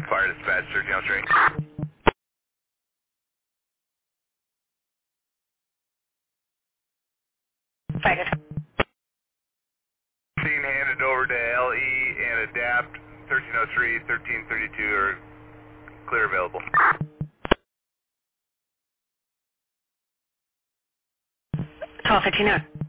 Fire dispatch, 1303. Fire. Scene handed over to LE and adapt 1303, 1332 are clear available. 1259.